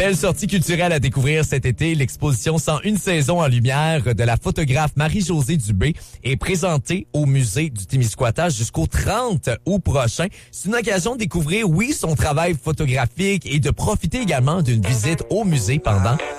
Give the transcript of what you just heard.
Belle sortie culturelle à découvrir cet été. L'exposition 101 saisons en lumière de la photographe Marie-Josée Dubé est présentée au musée du Témiscouata jusqu'au 30 août prochain. C'est une occasion de découvrir, oui, son travail photographique et de profiter également d'une visite au musée pendant